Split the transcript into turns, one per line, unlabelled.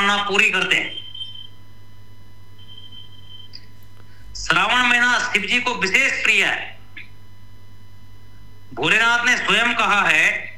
मनोकामना पूरी करते हैं। श्रावण महीना शिव जी को विशेष प्रिय है। भोलेनाथ ने स्वयं कहा है